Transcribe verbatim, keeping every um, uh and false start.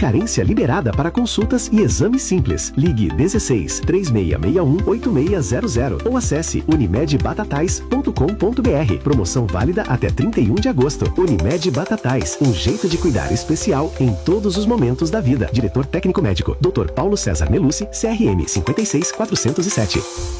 Carência liberada para consultas e exames simples. Ligue dezesseis, três seis seis um, oito seis zero zero ou acesse unimed batatais ponto com ponto br. Promoção válida até trinta e um de agosto. Unimed Batatais, um jeito de cuidar especial em todos os momentos da vida. Diretor técnico médico, doutor Paulo César Melucci, C R M cinquenta e seis quatrocentos e sete.